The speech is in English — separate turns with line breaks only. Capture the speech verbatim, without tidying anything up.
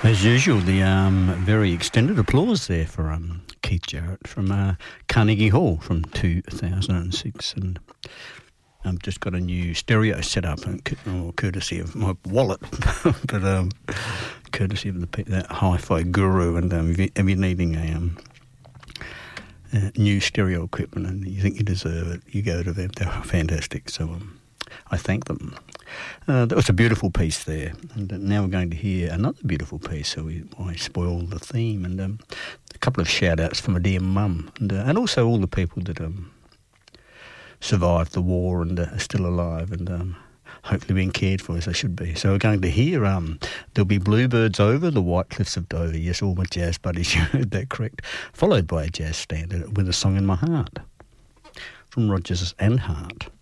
As usual, the um, very extended applause there for um, Keith Jarrett from uh, Carnegie Hall from two thousand six. And I've just got a new stereo set up, and oh, courtesy of my wallet, but um, courtesy of the, that hi-fi guru. And um, if, you, if you're needing a um, uh, new stereo equipment and you think you deserve it, you go to them. They're fantastic. So um, I thank them. Uh, that was a beautiful piece there, and now we're going to hear another beautiful piece, so we, I spoil the theme, and um, a couple of shout-outs from a dear mum, and, uh, and also all the people that um, survived the war and uh, are still alive, and um, hopefully being cared for as they should be. So we're going to hear um, There'll Be Bluebirds Over the White Cliffs of Dover. Yes, all my jazz buddies, you heard that correct. Followed by a jazz standard, With a Song in My Heart, from Rodgers and Hart.